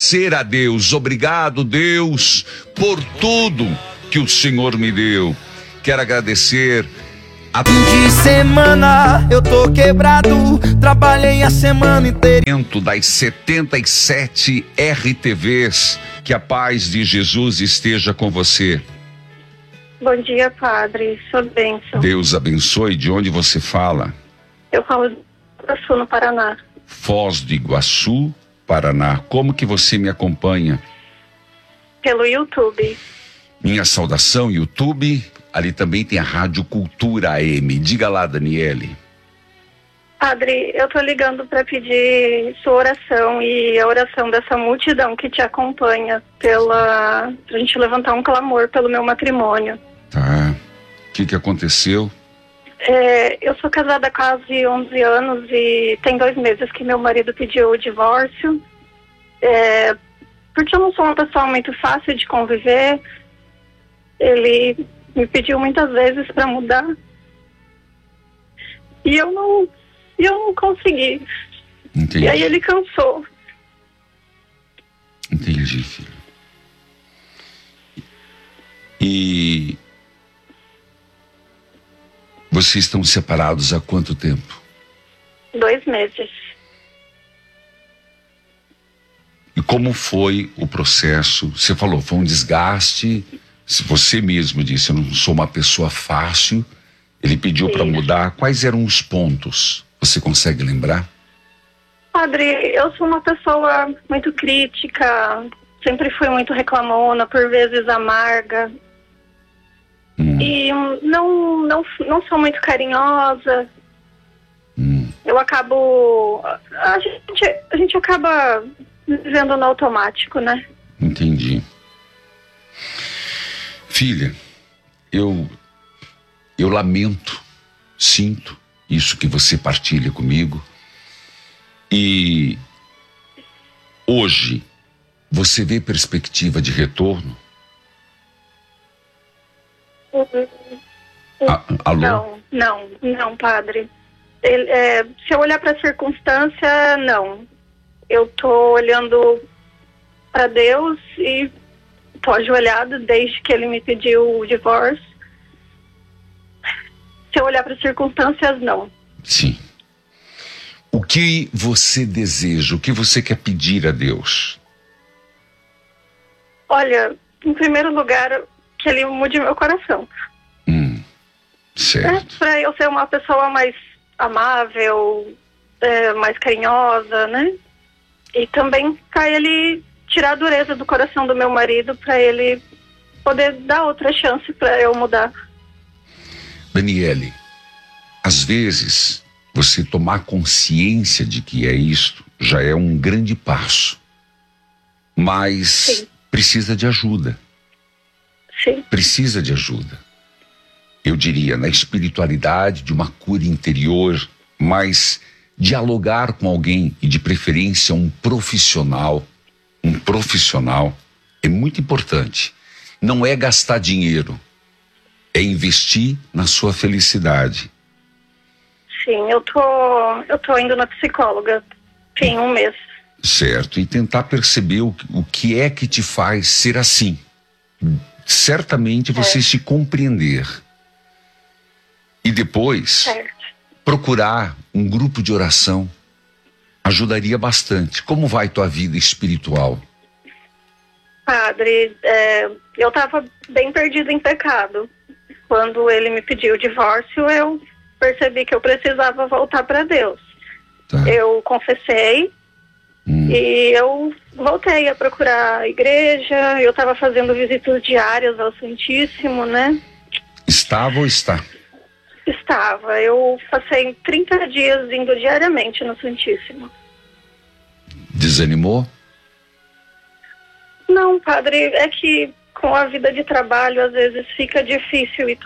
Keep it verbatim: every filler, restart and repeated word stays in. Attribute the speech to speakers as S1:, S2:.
S1: agradecer a Deus. Obrigado, Deus, por tudo que o Senhor me deu. Quero agradecer a...
S2: Fim de semana eu tô quebrado, trabalhei a semana inteira.
S1: Das setenta e sete R T Vs, que a paz de Jesus esteja com você.
S3: Bom dia, padre. Sua bênção.
S1: Deus abençoe. De onde você fala?
S3: Eu falo de Iguaçu, no Paraná.
S1: Foz do Iguaçu, Paraná. Como que você me acompanha?
S3: Pelo YouTube.
S1: Minha saudação, YouTube. Ali também tem a Rádio Cultura A M. Diga lá, Daniele.
S3: Padre, eu tô ligando para pedir sua oração e a oração dessa multidão que te acompanha pela... pra gente levantar um clamor pelo meu matrimônio.
S1: Tá. O que que aconteceu?
S3: É, eu sou casada há quase onze anos e tem dois meses que meu marido pediu o divórcio. É, porque eu não sou uma pessoa muito fácil de conviver. Ele me pediu muitas vezes para mudar. E eu não... E eu não consegui.
S1: Entendi.
S3: E aí ele cansou.
S1: Entendi, filho. E vocês estão separados há quanto tempo?
S3: Dois meses.
S1: E como foi o processo? Você falou, foi um desgaste. Se você mesmo disse, eu não sou uma pessoa fácil. Ele pediu para mudar. Quais eram os pontos? Você consegue lembrar?
S3: Padre, eu sou uma pessoa muito crítica, sempre fui muito reclamona, por vezes amarga. Hum. E não, não, não sou muito carinhosa. Hum. Eu acabo... A gente, a gente acaba vivendo no automático, né?
S1: Entendi. Filha, eu, eu lamento, sinto isso que você partilha comigo. E hoje você vê perspectiva de retorno?
S3: Uhum.
S1: A, alô?
S3: Não, não, não, padre. Ele, é, se eu olhar para a circunstância, não. Eu tô olhando para Deus e tô ajoelhada desde que ele me pediu o divórcio. Se eu olhar para as circunstâncias, não.
S1: Sim. O que você deseja? O que você quer pedir a Deus?
S3: Olha, em primeiro lugar, que ele mude meu coração.
S1: Hum, certo.
S3: É, para eu ser uma pessoa mais amável, é, mais carinhosa, né? E também para ele tirar a dureza do coração do meu marido, para ele poder dar outra chance para eu mudar.
S1: Daniele, às vezes você tomar consciência de que é isto já é um grande passo, mas Sim. precisa de ajuda.
S3: Sim.
S1: Precisa de ajuda. Eu diria na espiritualidade, de uma cura interior, mas dialogar com alguém e de preferência um profissional, um profissional é muito importante. Não é gastar dinheiro. É investir na sua felicidade.
S3: Sim, eu tô, eu tô indo na psicóloga tem um mês.
S1: Certo, e tentar perceber o, o que é que te faz ser assim. Certamente você é. se compreender. E depois,
S3: certo.
S1: procurar um grupo de oração ajudaria bastante. Como vai tua vida espiritual?
S3: Padre, é, eu tava bem perdida em pecado. Quando ele me pediu o divórcio, eu percebi que eu precisava voltar para Deus. Tá. Eu confessei hum. e eu voltei a procurar a igreja. Eu estava fazendo visitas diárias ao Santíssimo, né?
S1: Estava ou está?
S3: Estava. Eu passei trinta dias indo diariamente no Santíssimo.
S1: Desanimou?
S3: Não, padre, é que com a vida de trabalho às vezes fica difícil ir